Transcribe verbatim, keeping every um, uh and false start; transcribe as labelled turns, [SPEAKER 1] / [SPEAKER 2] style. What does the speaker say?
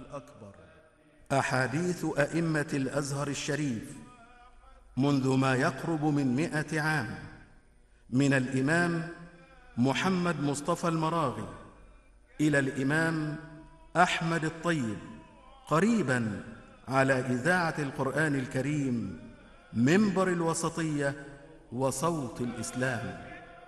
[SPEAKER 1] أكبر. أحاديث أئمة الأزهر الشريف منذ ما يقرب من مئة عام، من الإمام محمد مصطفى المراغي إلى الإمام أحمد الطيب، قريباً على إذاعة القرآن الكريم، منبر الوسطية وصوت الإسلام.